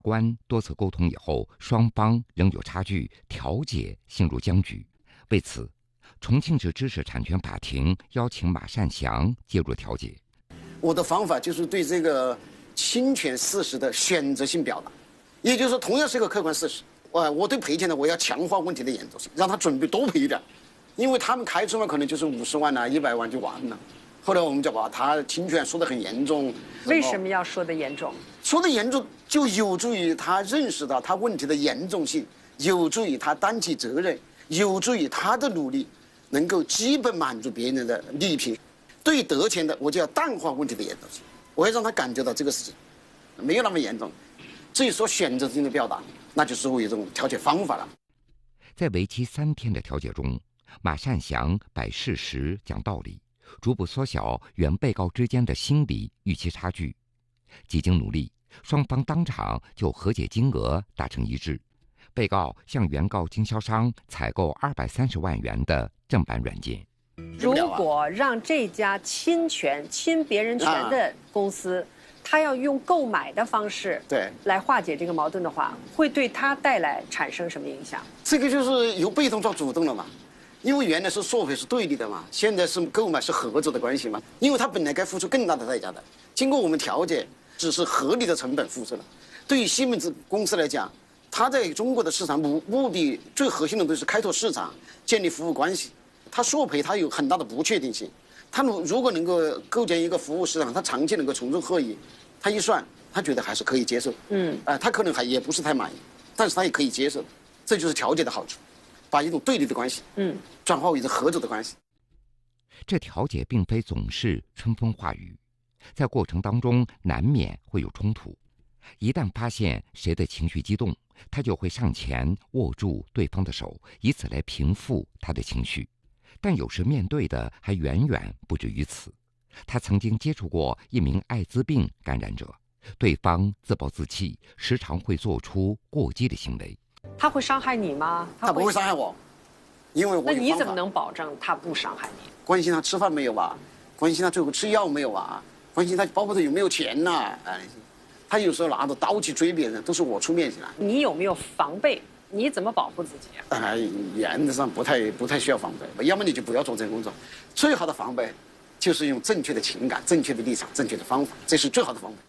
官多次沟通以后，双方仍有差距，调解陷入僵局。为此，重庆市知识产权法庭邀请马善祥介入调解。 我的方法就是对这个侵权事实的选择性表达，也就是说，同样是一个客观事实，我对赔钱的我要强化问题的严重性，让他准备多赔一点，因为他们开出嘛可能就是50万啊、100万就完了。后来我们就把他侵权说得很严重。 为什么要说得严重？ 说得严重就有助于他认识到他问题的严重性，有助于他担起责任，有助于他的努力能够基本满足别人的利益。对得钱的，我就要淡化问题的严重性，我要让他感觉到这个事情没有那么严重。至于说选择性的表达，那就是作为一种调解方法了。 在为期3天的调解中，马善祥摆事实讲道理，逐步缩小原被告之间的心理预期差距。几经努力，双方当场就和解金额达成一致。被告向原告经销商采购230万元的正版软件。 如果让这家侵别人权的公司，他要用购买的方式来化解这个矛盾的话，会对他产生什么影响？ 这个就是由被动到主动了嘛。因为原来是索赔是对立的嘛，现在是购买是合作的关系嘛。因为他本来该付出更大的代价的，经过我们调解，只是合理的成本付出了。对于西门子公司来讲，它在中国的市场目的最核心的都是开拓市场、建立服务关系。它索赔它有很大的不确定性，它如果能够构建一个服务市场，它长期能够从中获益，他一算，他觉得还是可以接受。他可能也不是太满意，但是他也可以接受，这就是调解的好处。把一种对立的关系，转化为一种合作的关系。 这调解并非总是春风化雨，在过程当中难免会有冲突。一旦发现谁的情绪激动，他就会上前握住对方的手，以此来平复他的情绪。但有时面对的还远远不止于此。他曾经接触过一名艾滋病感染者，对方自暴自弃，时常会做出过激的行为。 他会伤害你吗？ 他不会伤害我，因为我有方法。 那你怎么能保证他不伤害你？ 关心他吃饭没有啊？关心他最后吃药没有啊？关心他包括他有没有钱呐？他有时候拿着刀去追别人，都是我出面去了。 你有没有防备？你怎么保护自己啊？ 原则上不太需要防备，要么你就不要做这个工作。最好的防备就是用正确的情感、正确的立场、正确的方法，这是最好的防备。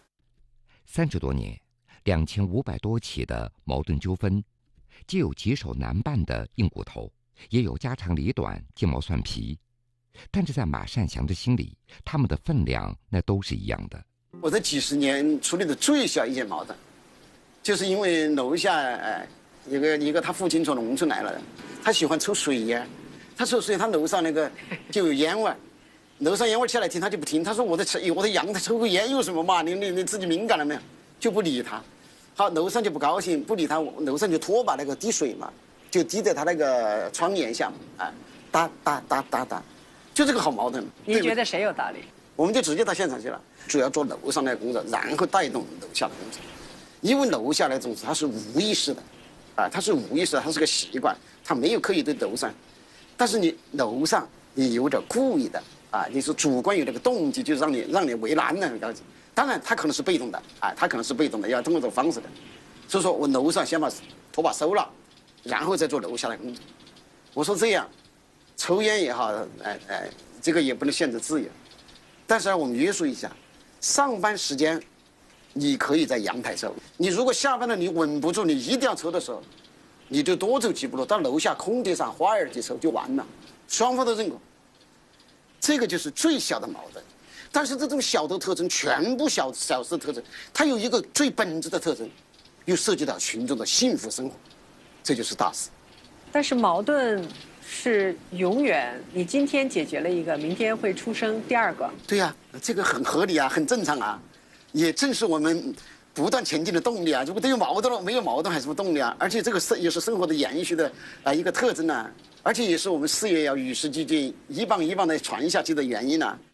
30多年，2500多起的矛盾纠纷，既有棘手难办的硬骨头，也有家长里短、鸡毛蒜皮。但是在马善祥的心里，他们的分量那都是一样的。 我这几十年处理的最小一件矛盾，就是因为楼下一个他父亲从农村来了，他喜欢抽水烟，他抽水，他楼上那个就有烟味，楼上烟味下来听他就不听，他说我的阳台抽个烟有什么嘛？你自己敏感了没有？就不理他。好，楼上就不高兴，不理他，楼上就拖把那个滴水嘛，就滴在他那个窗沿下嘛，哒哒哒哒哒，就这个好矛盾。 你觉得谁有道理？ 我们就直接到现场去了，主要做楼上那个工作，然后带动楼下的工作。因为楼下那种它是无意识的，它是无意识的，它是个习惯，它没有刻意对楼上。但是你楼上你有点故意的你是主观有那个动机，就让你为难了，很高兴。当然他可能是被动的他可能是被动的，要通过这种方式的。所以说我楼上先把拖把收了，然后再做楼下的工作。我说这样，抽烟也好，这个也不能限制自由。但是我们约束一下，上班时间你可以在阳台抽，你如果下班了你稳不住，你一定要抽的时候，你就多走几步路到楼下空地上花儿去抽就完了，双方都认可。这个就是最小的矛盾。但是这种小的特征，全部小事的特征，它有一个最本质的特征，又涉及到群众的幸福生活，这就是大事。 但是矛盾是永远，你今天解决了一个，明天会出生第二个。 对呀，这个很合理啊，很正常啊，也正是我们不断前进的动力啊。如果都有矛盾了，没有矛盾还是什么动力啊？而且这个也是生活的延续的一个特征啊，而且也是我们事业要与时俱进，一棒一棒的传下去的原因啊。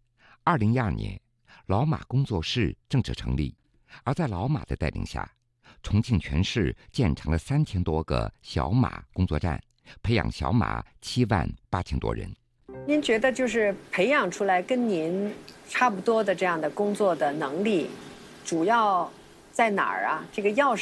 2012年，老马工作室正式成立，而在老马的带领下，重庆全市建成了3000多个小马工作站，培养小马78000多人。 您觉得就是培养出来跟您差不多的这样的工作的能力，主要在哪儿啊？这个钥匙